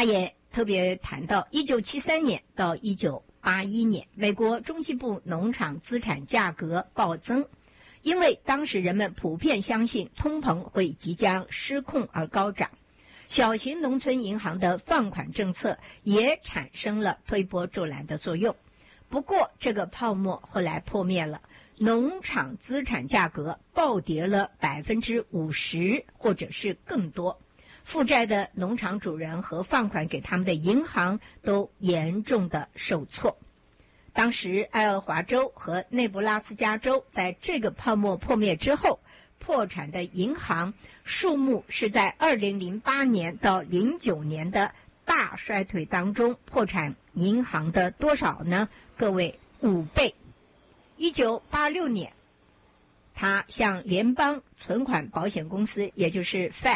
他也特别谈到1973年到1981年，美国中西部农场资产价格暴增，因为当时人们普遍相信通膨会即将失控而高涨。小型农村银行的放款政策也产生了推波助澜的作用。不过这个泡沫后来破灭了，农场资产价格暴跌了50%或者是更多，负债的农场主人和放款给他们的银行都严重的受挫。当时爱荷华州和内布拉斯加州在这个泡沫破灭之后，破产的银行数目是在2008年到09年的大衰退当中，破产银行的多少呢？各位，5倍。1986年，他向联邦存款保险公司，也就是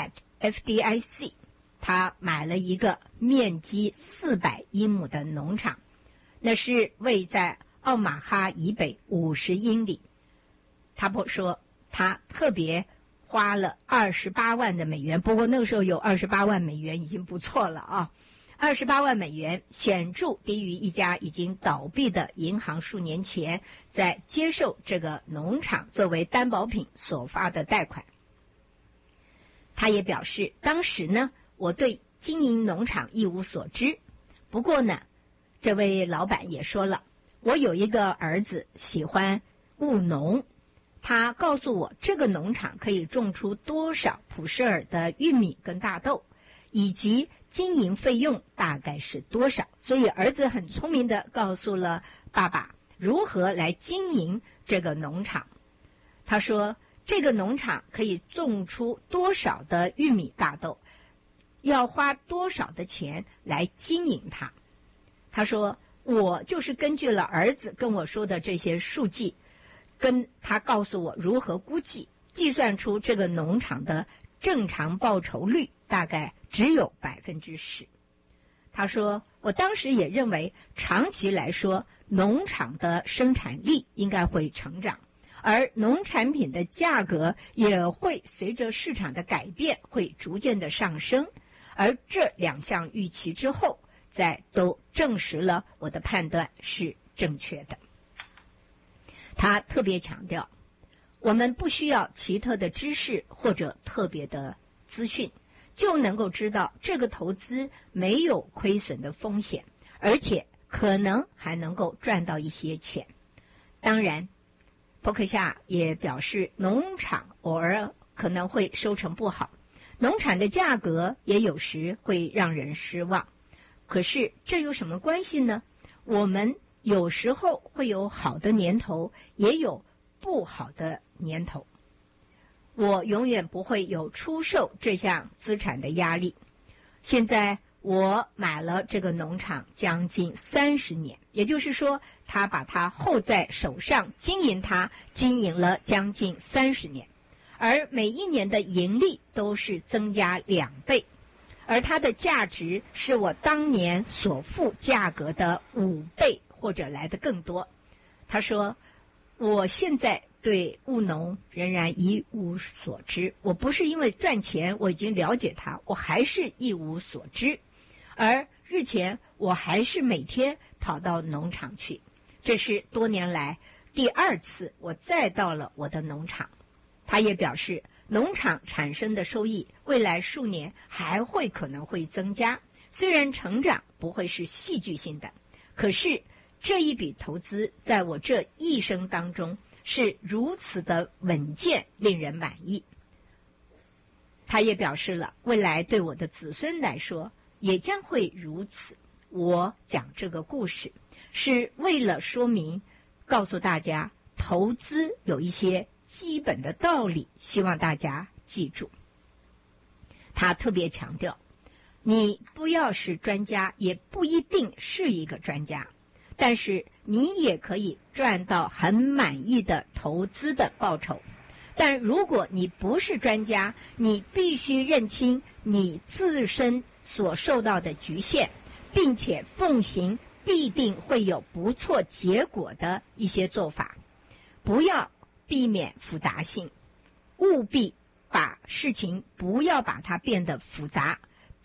FDIC， 他买了一个面积400英亩的农场，那是位在奥马哈以北50英里。他说他特别花了28万的美元，不过那个时候有28万美元已经不错了啊。28万美元显著低于一家已经倒闭的银行数年前在接受这个农场作为担保品所发的贷款。他也表示，当时呢，我对经营农场一无所知。不过呢，这位老板也说了，我有一个儿子喜欢务农，他告诉我这个农场可以种出多少普什尔的玉米跟大豆，以及经营费用大概是多少。所以儿子很聪明地告诉了爸爸如何来经营这个农场。他说这个农场可以种出多少的玉米大豆，要花多少的钱来经营它。他说我就是根据了儿子跟我说的这些数据，跟他告诉我如何估计，计算出这个农场的正常报酬率大概只有10%。他说我当时也认为长期来说农场的生产力应该会成长，而农产品的价格也会随着市场的改变会逐渐的上升，而这2项预期之后再都证实了我的判断是正确的。他特别强调，我们不需要奇特的知识或者特别的资讯，就能够知道这个投资没有亏损的风险，而且可能还能够赚到一些钱。当然，伯克夏也表示，农场偶尔可能会收成不好，农产的价格也有时会让人失望。可是这有什么关系呢？我们有时候会有好的年头，也有不好的年头。我永远不会有出售这项资产的压力。现在我买了这个农场将近30年，也就是说他把它候在手上经营它，经营了将近30年，而每一年的盈利都是增加2倍，而它的价值是我当年所付价格的5倍或者来得更多。他说我现在对务农仍然一无所知，我不是因为赚钱我已经了解它，我还是一无所知，而日前我还是每天跑到农场去。这是多年来第2次我再到了我的农场。他也表示农场产生的收益未来数年还会可能会增加，虽然成长不会是戏剧性的，可是这一笔投资在我这一生当中是如此的稳健，令人满意。他也表示了未来对我的子孙来说也将会如此。我讲这个故事是为了说明，告诉大家投资有一些基本的道理，希望大家记住。他特别强调，你不要是专家，也不一定是一个专家，但是你也可以赚到很满意的投资的报酬。但如果你不是专家，你必须认清你自身所受到的局限，并且奉行必定会有不错结果的一些做法。不要避免复杂性，务必把事情不要把它变得复杂，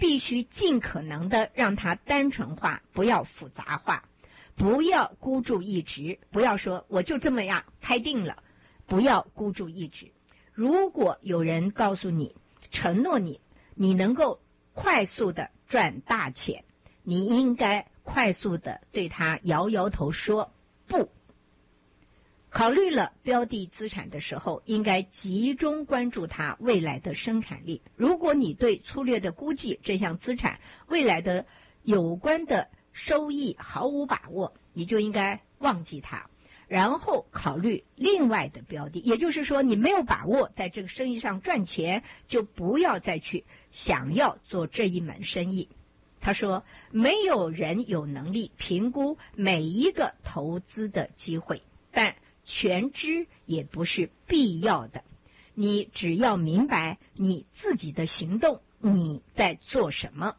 必须尽可能的让它单纯化，不要复杂化，不要孤注一掷，不要说我就这么样开定了，不要孤注一掷。如果有人告诉你，承诺你能够快速的赚大钱，你应该快速的对他摇摇头说不。考虑了标的资产的时候，应该集中关注它未来的生产力。如果你对粗略的估计这项资产未来的有关的收益毫无把握，你就应该忘记它，然后考虑另外的标的。也就是说，你没有把握在这个生意上赚钱，就不要再去想要做这一门生意。他说，没有人有能力评估每一个投资的机会，但全知也不是必要的。你只要明白你自己的行动，你在做什么。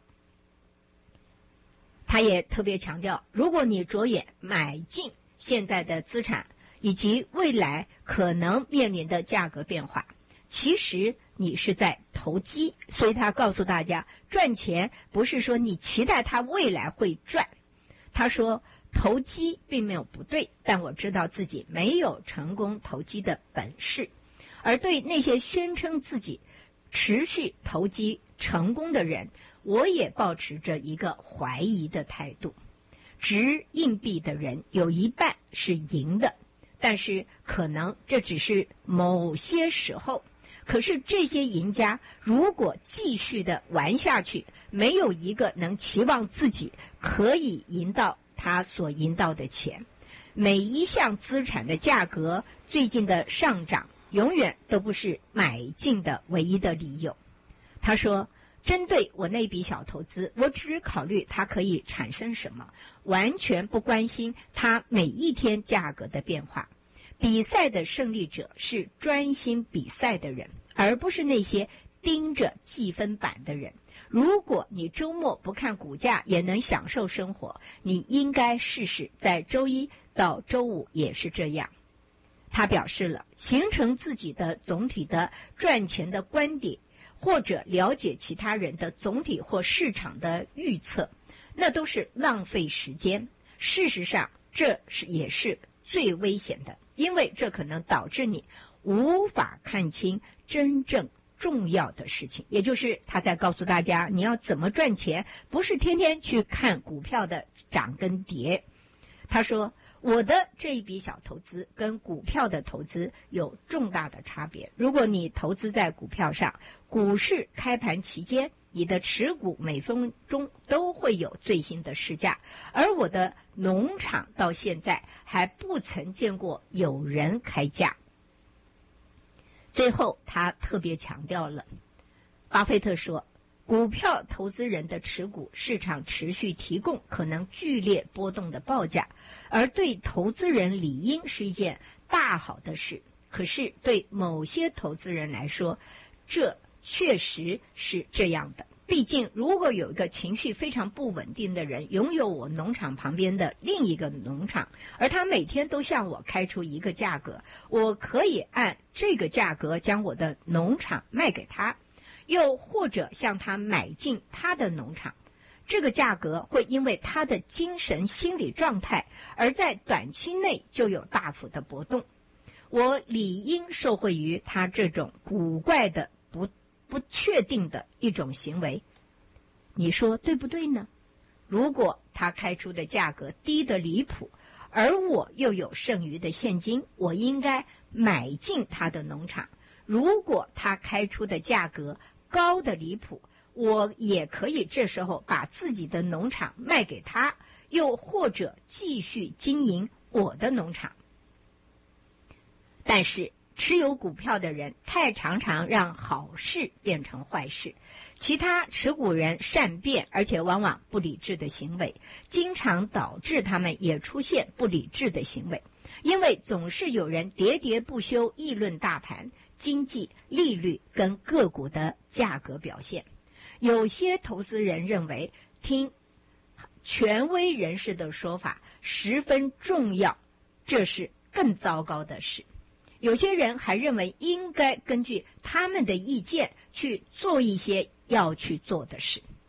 他也特别强调，如果你着眼买进现在的资产以及未来可能面临的价格变化，其实你是在投机。所以他告诉大家，赚钱不是说你期待它未来会赚。他说，投机并没有不对，但我知道自己没有成功投机的本事。而对那些宣称自己持续投机成功的人，我也抱持着一个怀疑的态度。掷硬币的人有一半是赢的，但是可能这只是某些时候。可是这些赢家如果继续的玩下去，没有一个能期望自己可以赢到他所赢到的钱。每一项资产的价格最近的上涨，永远都不是买进的唯一的理由。他说，针对我那笔小投资，我只考虑它可以产生什么，完全不关心它每一天价格的变化。比赛的胜利者是专心比赛的人，而不是那些盯着计分板的人。如果你周末不看股价也能享受生活，你应该试试在周一到周五也是这样。他表示了，形成自己的总体的赚钱的观点，或者了解其他人的总体或市场的预测，那都是浪费时间。事实上，这也是最危险的，因为这可能导致你无法看清真正重要的事情。也就是他在告诉大家，你要怎么赚钱，不是天天去看股票的涨跟跌。他说，我的这一笔小投资跟股票的投资有重大的差别。如果你投资在股票上，股市开盘期间，你的持股每分钟都会有最新的市价，而我的农场到现在还不曾见过有人开价。最后他特别强调了，巴菲特说，股票投资人的持股市场持续提供可能剧烈波动的报价，而对投资人理应是一件大好的事。可是对某些投资人来说，这确实是这样的。毕竟如果有一个情绪非常不稳定的人拥有我农场旁边的另一个农场，而他每天都向我开出一个价格，我可以按这个价格将我的农场卖给他，又或者向他买进他的农场。这个价格会因为他的精神心理状态而在短期内就有大幅的波动。我理应受惠于他这种古怪的不确定的一种行为。你说对不对呢？如果他开出的价格低得离谱，而我又有剩余的现金，我应该买进他的农场。如果他开出的价格高得离谱，我也可以这时候把自己的农场卖给他，又或者继续经营我的农场。但是持有股票的人太常常让好事变成坏事，其他持股人善变而且往往不理智的行为，经常导致他们也出现不理智的行为。因为总是有人喋喋不休议论大盘、经济、利率跟个股的价格表现。有些投资人认为听权威人士的说法十分重要，这是更糟糕的事。有些人还认为应该根据他们的意见去做一些要去做的事。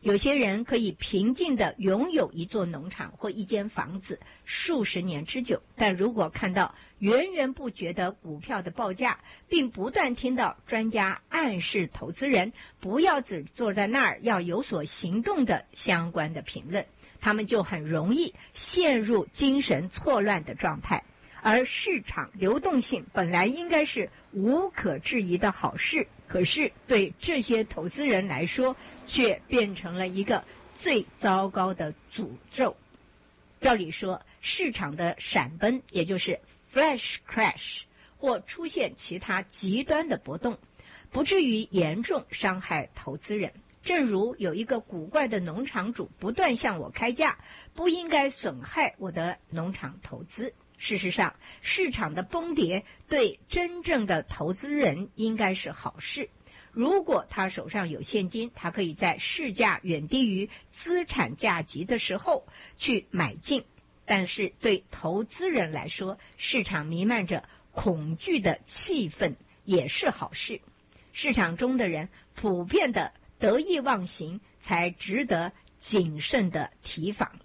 有些人可以平静地拥有一座农场或一间房子数十年之久，但如果看到源源不绝的股票的报价，并不断听到专家暗示投资人不要只坐在那儿，要有所行动的相关的评论，他们就很容易陷入精神错乱的状态。而市场流动性本来应该是无可置疑的好事，可是对这些投资人来说，却变成了一个最糟糕的诅咒。照理说，市场的闪崩，也就是 flash crash， 或出现其他极端的波动，不至于严重伤害投资人。正如有一个古怪的农场主不断向我开价，不应该损害我的农场投资。事实上，市场的崩跌对真正的投资人应该是好事。如果他手上有现金，他可以在市价远低于资产价值的时候去买进。但是对投资人来说，市场弥漫着恐惧的气氛也是好事。市场中的人普遍的得意忘形，才值得谨慎的提防。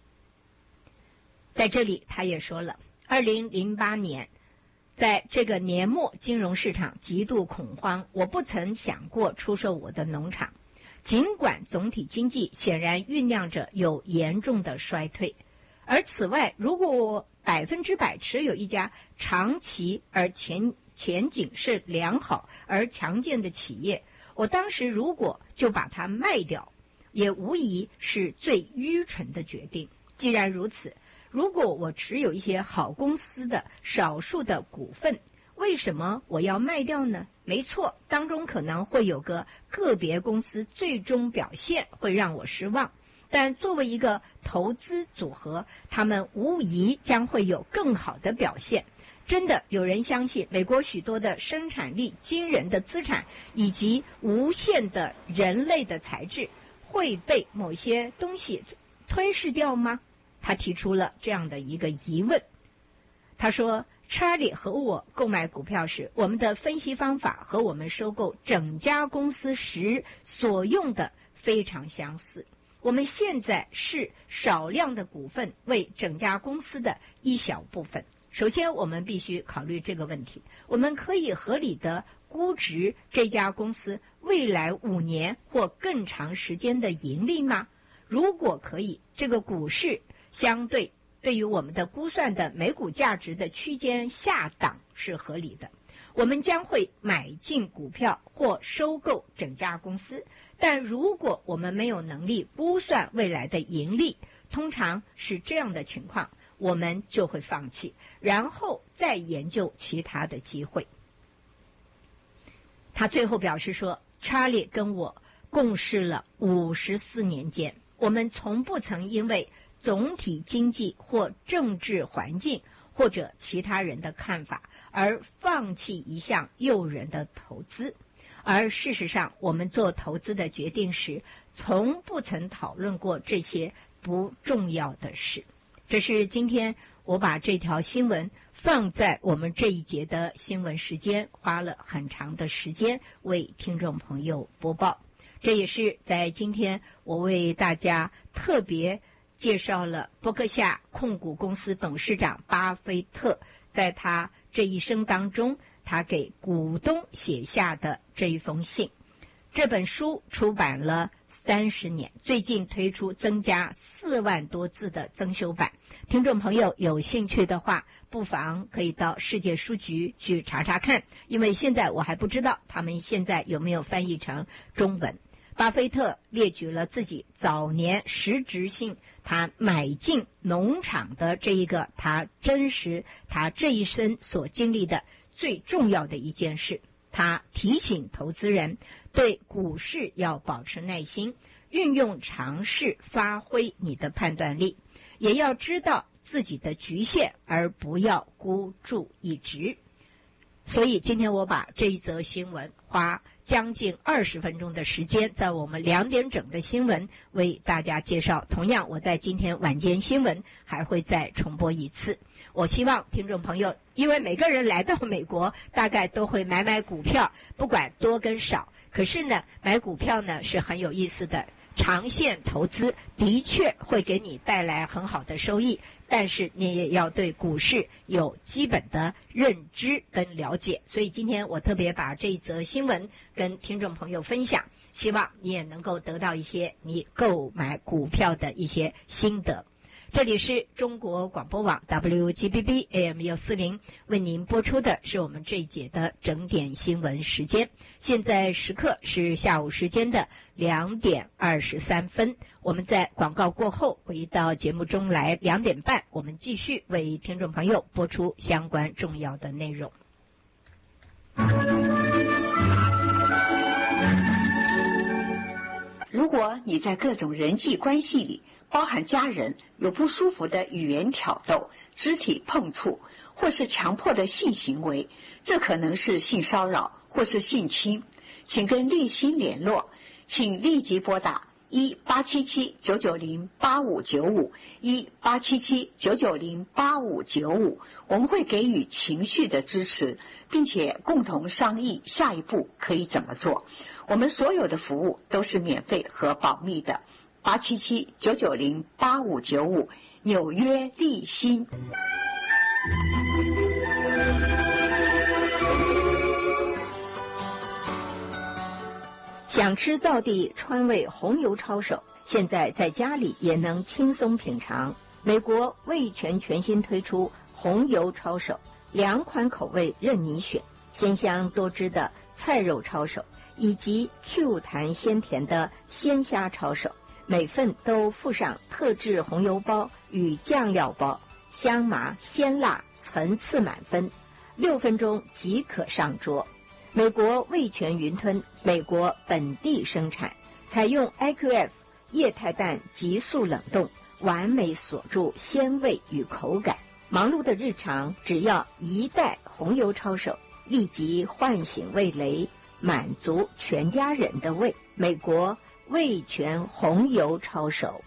在这里他也说了，2008年在这个年末，金融市场极度恐慌，我不曾想过出售我的农场，尽管总体经济显然酝酿着有严重的衰退。而此外，如果我100%持有一家长期而前景是良好而强健的企业，我当时如果就把它卖掉，也无疑是最愚蠢的决定。既然如此，如果我持有一些好公司的少数的股份，为什么我要卖掉呢？没错，当中可能会有个别公司最终表现会让我失望，但作为一个投资组合，他们无疑将会有更好的表现。真的有人相信美国许多的生产力惊人的资产以及无限的人类的才智会被某些东西吞噬掉吗？他提出了这样的一个疑问。他说，查理和我购买股票时，我们的分析方法和我们收购整家公司时所用的非常相似。我们现在是少量的股份为整家公司的一小部分。首先，我们必须考虑这个问题：我们可以合理的估值这家公司未来5年或更长时间的盈利吗？如果可以，这个股市相对于我们的估算的每股价值的区间下档是合理的。我们将会买进股票或收购整家公司，但如果我们没有能力估算未来的盈利，通常是这样的情况，我们就会放弃，然后再研究其他的机会。他最后表示说，查理跟我共事了54年间，我们从不曾因为总体经济或政治环境或者其他人的看法而放弃一项诱人的投资。而事实上，我们做投资的决定时，从不曾讨论过这些不重要的事。这是今天我把这条新闻放在我们这一节的新闻时间，花了很长的时间为听众朋友播报。这也是在今天我为大家特别介绍了伯克夏控股公司董事长巴菲特在他这一生当中，他给股东写下的这一封信。这本书出版了30年，最近推出增加4万多字的增修版。听众朋友有兴趣的话，不妨可以到世界书局去查查看，因为现在我还不知道他们现在有没有翻译成中文。巴菲特列举了自己早年实质性他买进农场的这一个他这一生所经历的最重要的一件事。他提醒投资人对股市要保持耐心，运用常识发挥你的判断力，也要知道自己的局限，而不要孤注一掷。所以今天我把这一则新闻花将近20分钟的时间，在我们2点整的新闻为大家介绍。同样，我在今天晚间新闻还会再重播一次。我希望听众朋友，因为每个人来到美国大概都会买股票，不管多跟少，可是呢，买股票呢是很有意思的。 长线投资的确会给你带来很好的收益，但是你也要对股市有基本的认知跟了解。所以今天我特别把这一则新闻跟听众朋友分享，希望你也能够得到一些你购买股票的一些心得。这里是中国广播网 WGBB AM 640，为您播出的是我们这一节的整点新闻时间。现在时刻是下午时间的2点23分。我们在广告过后回到节目中来，2点半我们继续为听众朋友播出相关重要的内容。 如果你在各种人际关系里，包含家人，有不舒服的语言挑逗、肢体碰触，或是强迫的性行为，这可能是性骚扰或是性侵，请跟立新联络，请立即拨打1877-990-8595 1877-990-8595，我们会给予情绪的支持，并且共同商议下一步可以怎么做。我们所有的服务都是免费和保密的。877-990-8595，纽约立新。 想吃道地川味红油抄手，现在在家里也能轻松品尝。美国味全全新推出红油抄手，2款口味任你选，鲜香多汁的菜肉抄手，以及 Q 弹鲜甜的鲜虾抄手，每份都附上特制红油包与酱料包，香麻鲜辣层次满分，6分钟即可上桌。美国味全云吞，美国本地生产，采用 IQF 液态氮急速冷冻，完美锁住鲜味与口感。忙碌的日常，只要1袋红油抄手，立即唤醒味蕾，满足全家人的胃。美国味全红油抄手。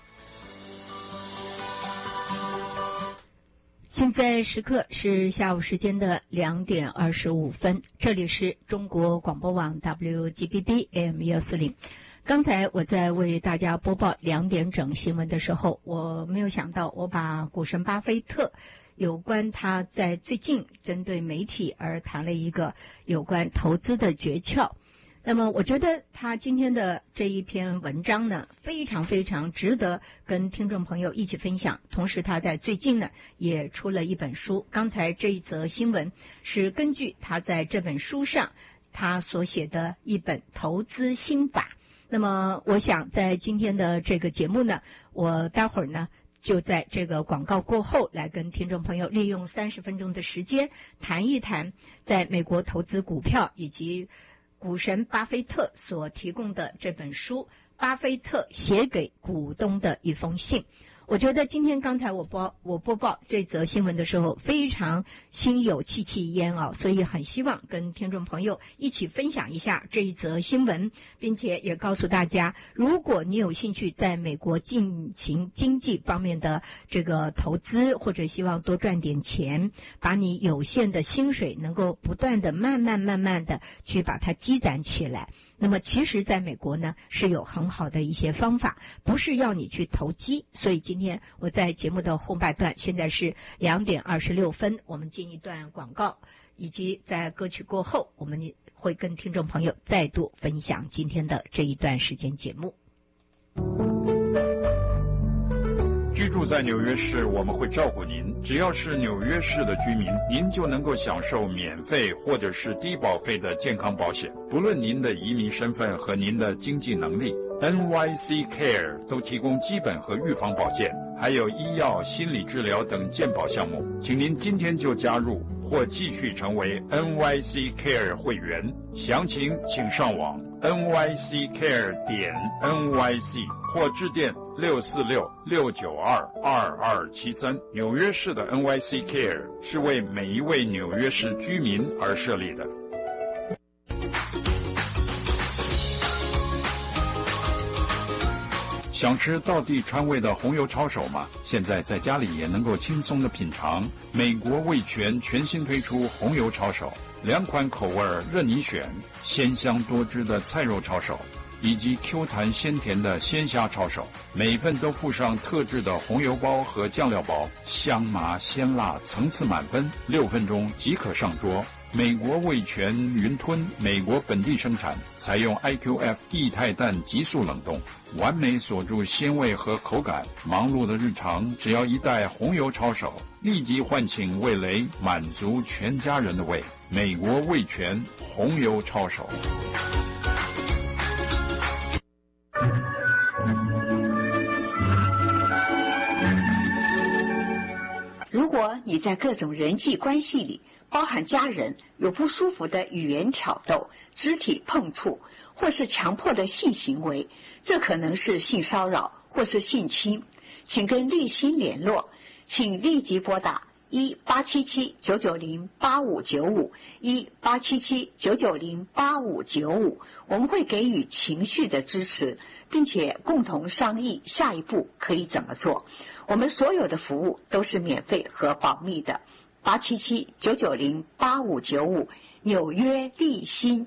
现在时刻是下午时间的2点25分，这里是中国广播网 WGBB AM 640。刚才我在为大家播报2点整新闻的时候，我没有想到我把股神巴菲特有关他在最近针对媒体而谈了一个有关投资的诀窍。那么我觉得他今天的这一篇文章呢，非常非常值得跟听众朋友一起分享。同时他在最近呢也出了一本书，刚才这一则新闻是根据他在这本书上他所写的一本投资心法。那么我想在今天的这个节目呢，我待会儿呢就在这个广告过后来跟听众朋友利用30分钟的时间谈一谈在美国投资股票以及股神巴菲特所提供的这本书，巴菲特写给股东的一封信。我觉得今天刚才我播报这则新闻的时候，非常心有戚戚焉啊，所以很希望跟听众朋友一起分享一下这一则新闻，并且也告诉大家，如果你有兴趣在美国进行经济方面的这个投资，或者希望多赚点钱，把你有限的薪水能够不断的慢慢的去把它积攒起来。那么其实在美国呢是有很好的一些方法，不是要你去投机。所以今天我在节目的后半段，现在是2点26分，我们进一段广告，以及在歌曲过后，我们会跟听众朋友再度分享今天的这一段时间节目。 居住在纽约市，我们会照顾您。只要是纽约市的居民，您就能够享受免费或者是低保费的健康保险。不论您的移民身份和您的经济能力， NYC Care 都提供基本和预防保健，还有医药、心理治疗等健保项目。请您今天就加入或继续成为 NYC Care 会员。详情请上网 nyccare.nyc 或致电646-692-2273。纽约市的 NYC Care 是为每一位纽约市居民而设立的。想吃道地川味的红油抄手吗？现在在家里也能够轻松的品尝。美国味全全新推出红油抄手，2款口味任你选，鲜香多汁的菜肉抄手， 以及 Q 弹鲜甜的鲜虾抄手，每份都附上特制的红油包和酱料包，香麻鲜辣，层次满分，6分钟即可上桌。美国味全云吞，美国本地生产，采用 IQF 液态氮急速冷冻，完美锁住鲜味和口感。忙碌的日常，只要一袋红油抄手，立即唤醒味蕾，满足全家人的胃。美国味全红油抄手。 如果你在各种人际关系里，包含家人，有不舒服的语言挑逗、肢体碰触，或是强迫的性行为，这可能是性骚扰或是性侵，请跟立新联络，请立即拨打1-877-990-8595 1-877-990-8595，我们会给予情绪的支持，并且共同商议下一步可以怎么做。我们所有的服务都是免费和保密的。877-990-8595，纽约立新。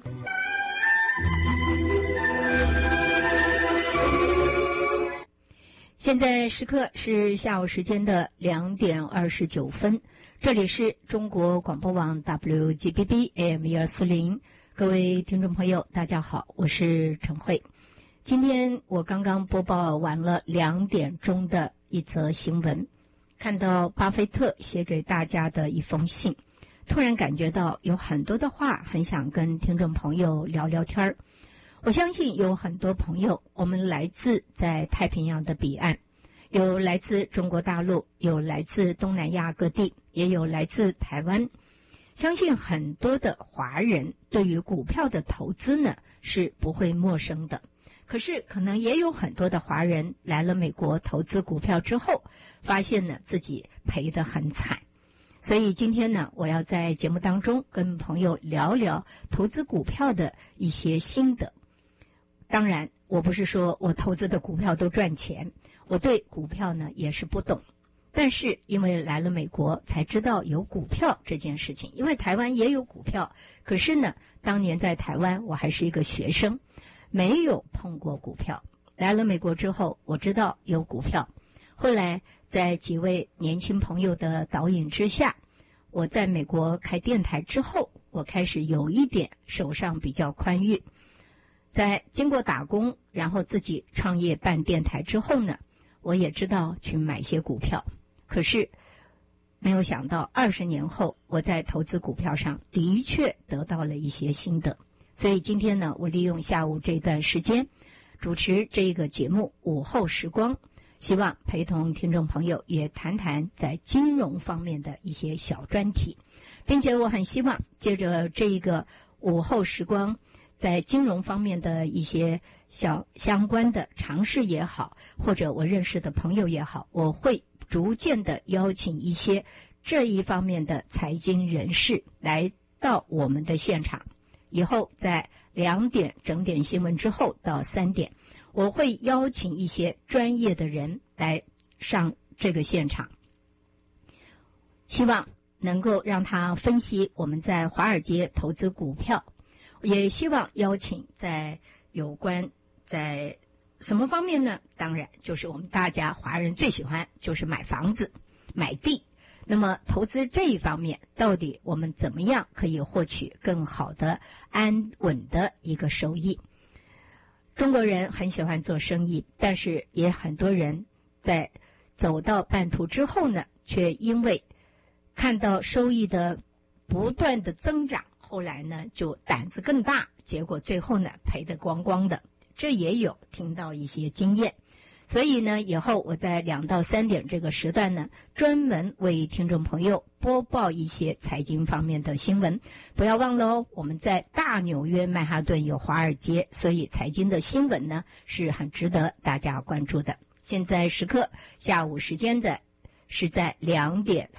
现在时刻是下午时间的2点29分，这里是中国广播网 WGBB AM1240，各位听众朋友大家好，我是陈慧。今天我刚刚播报完了2点钟的一则新闻，看到巴菲特写给大家的一封信，突然感觉到有很多的话很想跟听众朋友聊聊天儿。我相信有很多朋友，我们来自在太平洋的彼岸，有来自中国大陆，有来自东南亚各地，也有来自台湾。相信很多的华人对于股票的投资呢是不会陌生的。可是可能也有很多的华人来了美国投资股票之后，发现呢自己赔得很惨。所以今天呢，我要在节目当中跟朋友聊聊投资股票的一些心得。当然，我不是说我投资的股票都赚钱，我对股票呢也是不懂。但是因为来了美国才知道有股票这件事情，因为台湾也有股票，可是呢，当年在台湾我还是一个学生，没有碰过股票。来了美国之后，我知道有股票。后来在几位年轻朋友的导引之下，我在美国开电台之后，我开始有一点手上比较宽裕。在经过打工，然后自己创业办电台之后呢，我也知道去买些股票。可是没有想到20年后，我在投资股票上的确得到了一些心得。所以今天呢，我利用下午这段时间主持这个节目午后时光，希望陪同听众朋友也谈谈在金融方面的一些小专题，并且我很希望借着这个午后时光，在金融方面的一些小相关的尝试也好，或者我认识的朋友也好，我会逐渐的邀请一些这一方面的财经人士来到我们的现场。以后在2点整点新闻之后到3点，我会邀请一些专业的人来上这个现场，希望能够让他分析我们在华尔街投资股票，也希望邀请在有关在什么方面呢？当然就是我们大家华人最喜欢就是买房子买地，那么投资这一方面到底我们怎么样可以获取更好的安稳的一个收益。中国人很喜欢做生意，但是也很多人在走到半途之后呢，却因为看到收益的不断的增长，后来呢就胆子更大，结果最后呢赔得光光的，这也有听到一些经验。所以呢，以后我在2到3点这个时段呢，专门为听众朋友播报一些财经方面的新闻。不要忘了哦，我们在大纽约曼哈顿有华尔街，所以财经的新闻呢是很值得大家关注的。现在时刻下午时间是在2点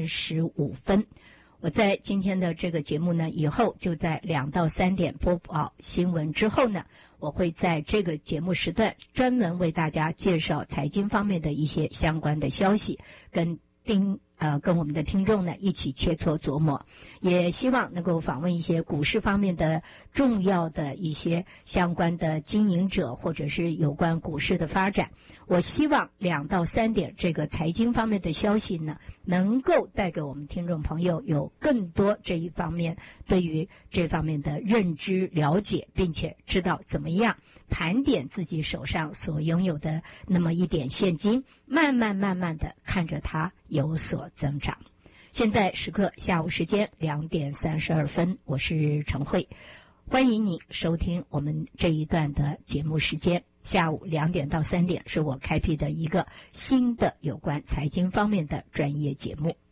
35分。我在今天的这个节目呢，以后就在2到3点播报新闻之后呢，我会在这个节目时段专门为大家介绍财经方面的一些相关的消息，跟跟我们的听众呢一起切磋琢磨，也希望能够访问一些股市方面的重要的一些相关的经营者，或者是有关股市的发展。我希望2到3点这个财经方面的消息呢，能够带给我们听众朋友有更多这一方面对于这方面的认知了解，并且知道怎么样盘点自己手上所拥有的那么一点现金，慢慢的看着它有所增长。现在时刻下午时间2点32分，我是陈慧，欢迎你收听我们这一段的节目时间。下午2点到3点是我开辟的一个新的有关财经方面的专业节目。